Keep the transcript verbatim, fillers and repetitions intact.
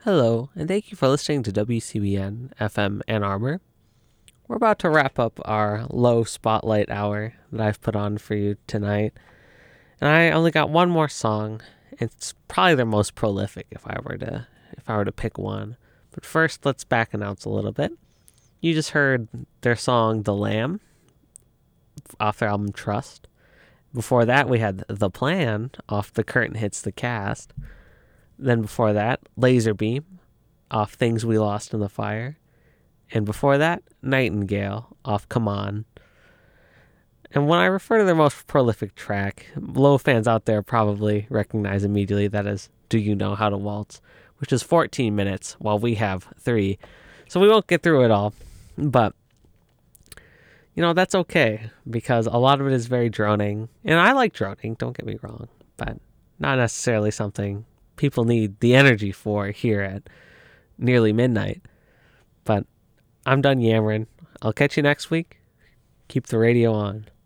Hello, and thank you for listening to W C B N F M Ann Arbor. We're about to wrap up our low spotlight hour that I've put on for you tonight. And I only got one more song. It's probably their most prolific if I were to if I were to pick one. But first, let's back announce a little bit. You just heard their song The Lamb off their album Trust. Before that, we had The Plan off The Curtain Hits the Cast. Then before that, Laserbeam off Things We Lost in the Fire. And before that, Nightingale off Come On. And when I refer to their most prolific track, low fans out there probably recognize immediately that is Do You Know How to Waltz, which is fourteen minutes while we have three. So we won't get through it all, but you know, that's okay because a lot of it is very droning. And I like droning, don't get me wrong, but not necessarily something people need the energy for here at nearly midnight. But I'm done yammering. I'll catch you next week. Keep the radio on.